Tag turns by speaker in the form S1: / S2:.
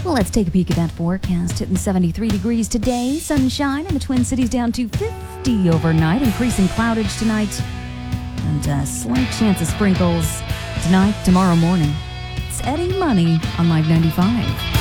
S1: Well, let's take a peek at that forecast. Hitting 73 degrees today. Sunshine in the Twin Cities down to 50 overnight. Increasing cloudage tonight. And a slight chance of sprinkles tonight, tomorrow morning. It's Eddie Money on Live 95.